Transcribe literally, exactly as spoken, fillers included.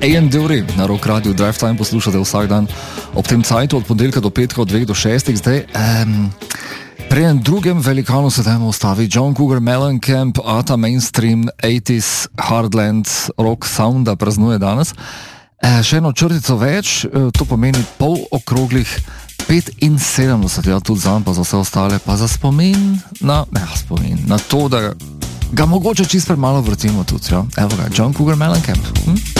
A M Dury na Rock Radio Drive Time poslušate vsak dan ob tem cajtu od ponedeljka do petka od dveh do šestih. Zdaj, um, pri enem drugem velikanu se dajmo ustavi John Cougar Mellencamp, a ta mainstream osemdesetih Hardland rock sounda praznuje danes. E, še eno črtico več, to pomeni pol okroglih petinsedemdeset, ja tudi zanj pa za vse ostale, pa za spomin na, ne spomin, na to, da ga mogoče čist premalo vrtimo tudi, ja. Evo ga, John Cougar Mellencamp. Hm?